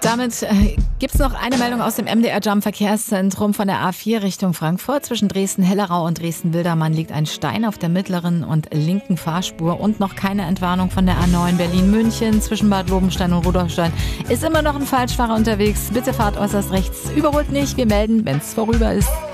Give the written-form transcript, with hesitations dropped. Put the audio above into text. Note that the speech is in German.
Damit gibt es noch eine Meldung aus dem MDR Jump Verkehrszentrum von der A4 Richtung Frankfurt. Zwischen Dresden-Hellerau und Dresden-Wildermann liegt ein Stein auf der mittleren und linken Fahrspur und noch keine Entwarnung von der A9 Berlin-München. Zwischen Bad Lobenstein und Rudolfstein ist immer noch ein Falschfahrer unterwegs. Bitte fahrt äußerst rechts. Überholt nicht, wir melden, wenn es vorüber ist.